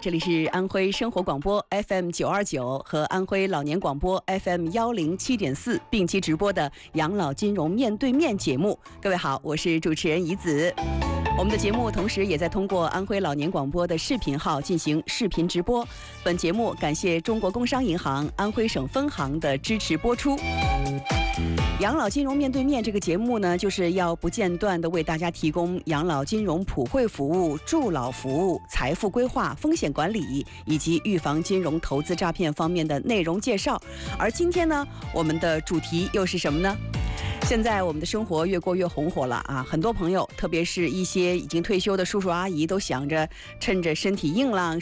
这里是安徽生活广播 FM929和安徽老年广播 FM107.4并期直播的养老金融面对面节目。各位好，我是主持人怡子。我们的节目同时也在通过安徽老年广播的视频号进行视频直播。本节目感谢中国工商银行安徽省分行的支持播出。养老金融面对面这个节目呢，就是要不间断地为大家提供养老金融普惠服务、助老服务、财富规划、风险管理以及预防金融投资诈骗方面的内容介绍。而今天呢，我们的主题又是什么呢？现在我们的生活越过越红火了啊！很多朋友，特别是一些已经退休的叔叔阿姨，都想着趁着身体硬朗、